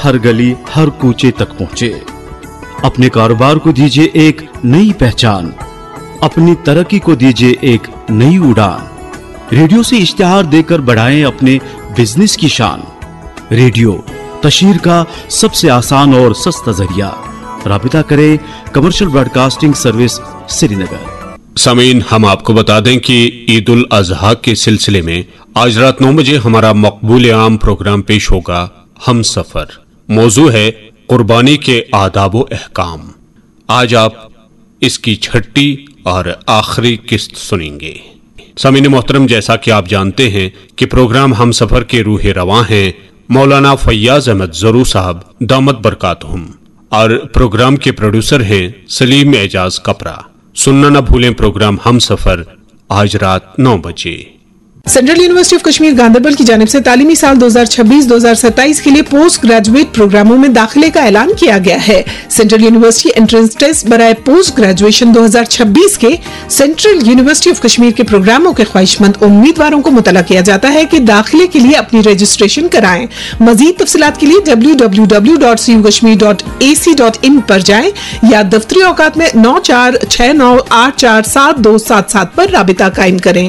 हर गली हर कूचे तक पहुंचे। अपने कारोबार को दीजिए एक नई पहचान, अपनी तरक्की को दीजिए एक नई उड़ान। रेडियो से इश्तिहार देकर बढ़ाएं अपने बिजनेस की शान। रेडियो तशहीर का सबसे आसान और सस्ता जरिया। राबिता करें कमर्शियल ब्रॉडकास्टिंग सर्विस श्रीनगर। सामीन, हम आपको बता दें कि ईद उल अजहा के सिलसिले में आज रात 9 बजे हमारा मकबूल आम प्रोग्राम पेश होगा, हम सफर। मौजू है कुर्बानी के आदाब व अहकाम। आज आप इसकी छठी और आखिरी किस्त सुनेंगे। सामीन मोहतरम, जैसा कि आप जानते हैं कि प्रोग्राम हम सफर के रूह रवां हैं मौलाना फैयाज अहमद ज़रू साहब दामत बरकातहुम, और प्रोग्राम के प्रोड्यूसर हैं सलीम एजाज कपरा। सुनना न भूलें प्रोग्राम हम सफर आज रात 9 बजे। Central university of Kashmir Ganderbal की जानिब से तालीमी साल 2026-2027 के लिए पोस्ट ग्रेजुएट प्रोग्रामों में दाखिले का ऐलान किया गया है। सेंट्रल यूनिवर्सिटी एंट्रेंस टेस्ट बराए पोस्ट ग्रेजुएशन 2026 के सेंट्रल यूनिवर्सिटी ऑफ कश्मीर के प्रोग्रामों के ख्वाहिशमंद उम्मीदवारों को मुतला किया जाता है कि दाखिले के लिए अपनी रजिस्ट्रेशन कराएं। मजीद तफसीलात के लिए www.cukashmir.ac.in पर जाएं या दफ्तरी औकात में 9469847277 पर राबिता कायम करें।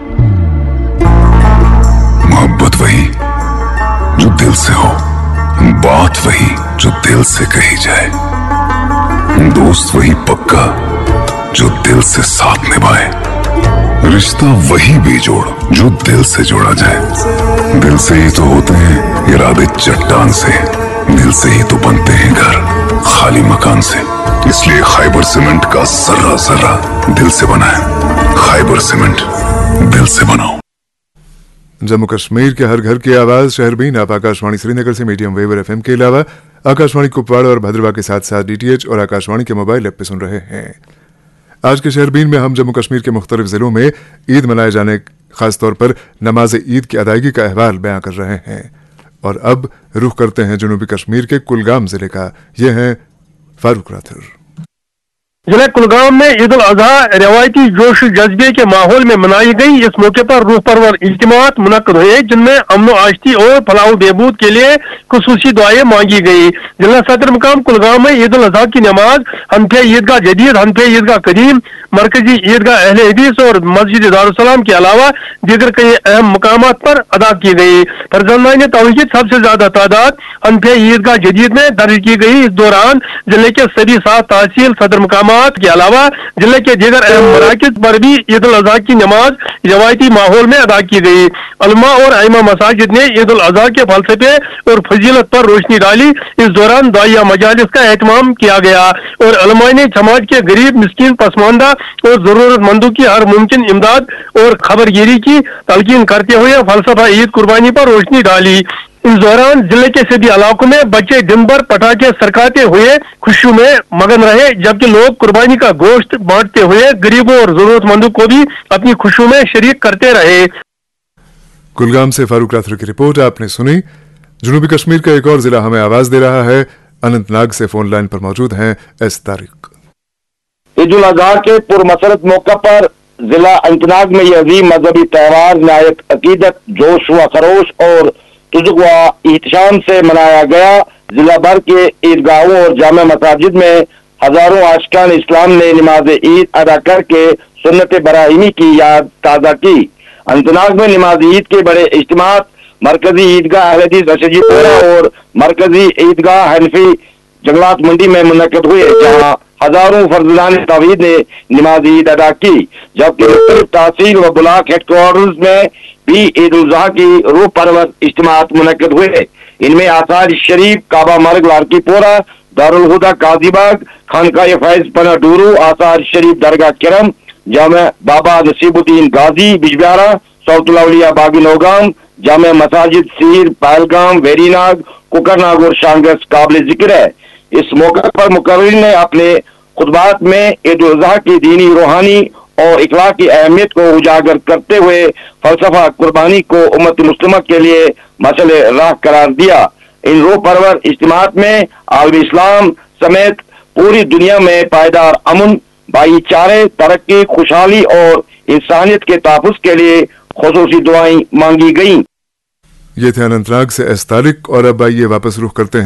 मोहब्बत वही जो दिल से हो, बात वही जो दिल से कही जाए, दोस्त वही पक्का जो दिल से साथ निभाए, रिश्ता वही बेजोड़ जो दिल से जोड़ा जाए। दिल से ही तो होते हैं इरादे चट्टान से, दिल से ही तो बनते हैं घर खाली मकान से। इसलिए खैबर सीमेंट का जर्रा जर्रा दिल से बना है। खैबर सीमेंट, दिल से बनाओ। जम्मू कश्मीर के हर घर की आवाज शहरबीन आप आकाशवाणी श्रीनगर से मीडियम वेव और FM के अलावा आकाशवाणी कुपवाड़ा और भद्रवाह के साथ साथ DTH और आकाशवाणी के मोबाइल ऐप पे सुन रहे हैं। आज के शहरबीन में हम जम्मू कश्मीर के मुख्तलिफ जिलों में ईद मनाए जाने, खासतौर पर नमाज ईद की अदायगी का अहवाल बयां कर रहे हैं। और अब रुख करते हैं जनूबी कश्मीर के कुलगाम जिले का। ये हैं फारूक राथर। जिला कुलगाम में ईद उल अजहा रवायती जोश जज्बे के माहौल में मनाई गई। इस मौके पर रूह परवर इज्तिमात मुनक्कद हुए जिनमें अमन आश्ती और फलाह बेहबूद के लिए खुसूसी दुआएं मांगी गई। जिला सदर मुकाम कुलगाम में ईद उल अजहा की नमाज हनफे ईदगाह जदीद, हनफे ईदगाह कदीम, मरकजी ईदगाह अहले हदीस और मस्जिद दारुस्सलाम के अलावा दीगर कई अहम मुकामात पर अदा की गई। फरजंदान तौहीद सबसे ज्यादा तादाद हनफे ईदगाह जदीद में दर्ज की गई। इस दौरान जिले के सभी 7 तहसील सदर मुकाम के अलावा जिले के दीगर अहम मराकिज पर भी ईद उल अजहा की नमाज रवायती माहौल में अदा की गई। उलमा और आइमा मसाजिद ने ईद उल अजहा के फलसफे और फजीलत पर रोशनी डाली। इस दौरान दुआया मजालिस का एहतमाम किया गया और उलमा ने समाज के गरीब, मिस्कीन, पसमानदा और जरूरतमंदों की हर मुमकिन इमदाद और खबरगिरी की तलकीन करते हुए फलसफा ईद कुर्बानी पर रोशनी डाली। इस दौरान जिले के सभी इलाकों में बच्चे दिन भर पटाखे सरकाते हुए खुशियों में मगन रहे, जबकि लोग कुर्बानी का गोश्त बांटते हुए गरीबों और जरूरतमंदों को भी अपनी खुशियों में शरीक करते रहे। कुलगाम से फारूक राथर की रिपोर्ट आपने सुनी। जनूबी कश्मीर का एक और जिला हमें आवाज दे रहा है। अनंतनाग से फोन लाइन पर मौजूद हैं एस तारिक। ईद उल अजहा के पुरमसरत मौका पर जिला अनंतनाग में यह अजीम मजहबी त्योहार नायत अकीदत, जोश व खरोश और तुजुक व इहतशाम से मनाया गया। जिला भर के ईदगाहों और जामे मसाजिद में हजारों आशिकान इस्लाम ने नमाज ईद अदा करके सुन्नत बराहिमी की याद ताज़ा की। अनंतनाग में नमाज ईद के बड़े इज्तिमात मरकजी ईदगाह अहले हदीस अशजीपुरा और मरकजी ईदगाह हनफी जंगलात मंडी में मुनक्किद हुए, जहाँ हजारों फर्जदान तौहीद ने नमाज ईद अदा की। जबकि मुख्तलिफ तहसील व ब्लॉक हेडक्वार्टर्स में भी ईद उल अजहा की रूह परवर इज्तिमात मुनक्किद हुए। इनमें आसार शरीफ, काबा मर्ग लारकीपोरा, दारुल हुदा काजीबाग, खानकाह फैज पना डूरू, आसार शरीफ दरगाह किरम, जामे बाबा नसीबुद्दीन गाजी बिजबियारा, सौतुल औलिया बागी नौगाम, जामे मसाजिद सीर, पहलगाम, वेरीनाग, कुकरनाग और शांगस काबिल जिक्र है। इस मौके पर मुकर्रिरीन ने अपने खुतबात में ईद उल अजहा की दीनी, रूहानी और इखलाक की अहमियत को उजागर करते हुए फलसफा कुर्बानी को उम्मत मुस्लिमा के लिए मसले राह करार दिया। इन रूह परवर इज्तिमात में आलमी इस्लाम समेत पूरी दुनिया में पायदार अमन, भाईचारे, तरक्की, खुशहाली और इंसानियत के तहफ़्फ़ुज़ के लिए खुसूसी दुआएं मांगी गईं। ये थे अनंतनाग से एस तारिक। और अब आइए वापस रुख करते हैं